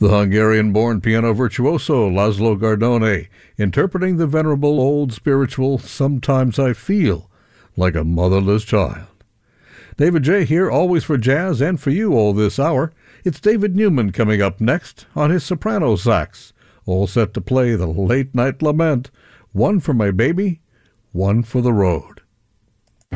The Hungarian-born piano virtuoso Laszlo Gardone, interpreting the venerable old spiritual Sometimes I Feel Like a Motherless Child. David J. here, always for jazz and for you all this hour. It's David Newman coming up next on his soprano sax, all set to play the Late Night Lament, One for My Baby, One for the Road.